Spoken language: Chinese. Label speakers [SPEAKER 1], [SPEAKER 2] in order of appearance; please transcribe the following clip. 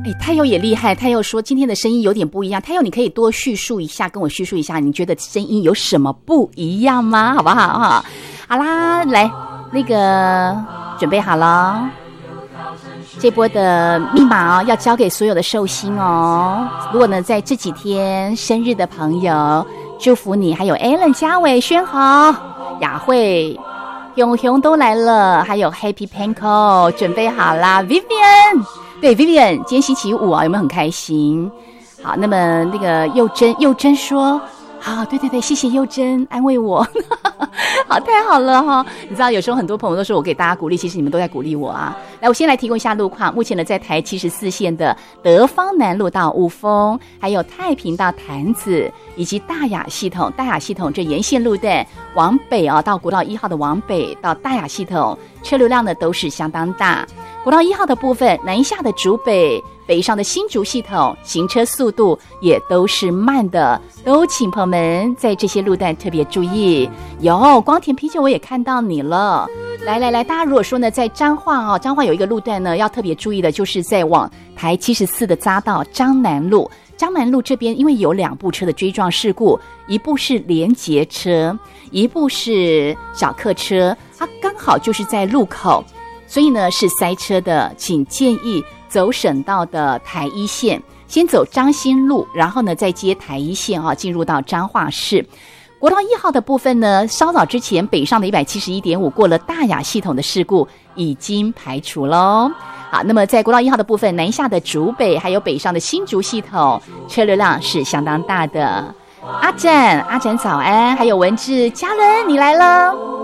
[SPEAKER 1] 太佑也厉害，太佑说今天的声音有点不一样。太佑，你可以多叙述一下，跟我叙述一下，你觉得声音有什么不一样吗？好不好？哈，好啦，来，那个准备好了，这波的密码哦，要交给所有的寿星哦。如果呢，在这几天生日的朋友，祝福你，还有 Alan、嘉伟、轩豪、雅慧、永雄都来了，还有 Happy Panko 准备好啦 ，Vivian。对 Vivian 今天星期五啊，有没有很开心？好，那么那个佑珍说好，对，谢谢佑珍安慰我好，太好了哈！你知道有时候很多朋友都说我给大家鼓励，其实你们都在鼓励我啊。来，我先来提供一下路况。目前呢，在台74线的德芳南路到雾峰，还有太平到潭子，以及大雅系统这沿线路段往北啊，到国道1号的往北到大雅系统，车流量呢都是相当大。国道1号的部分，南下的竹北、北上的新竹系统，行车速度也都是慢的，都请朋友们在这些路段特别注意。有光田啤酒我也看到你了，来，大家如果说呢，在彰化彰化有一个路段呢，要特别注意的，就是在往台74的匝道彰南路这边，因为有2部车的追撞事故，一部是连结车，一部是小客车，它刚好就是在路口。所以呢是塞车的，请建议走省道的台1线，先走彰新路，然后呢再接台1线进入到彰化市。国道1号的部分呢，稍早之前北上的 171.5 过了大雅系统的事故已经排除咯。好，那么在国道1号的部分，南下的竹北还有北上的新竹系统，车流量是相当大的。阿展早安，还有文志、嘉伦你来了。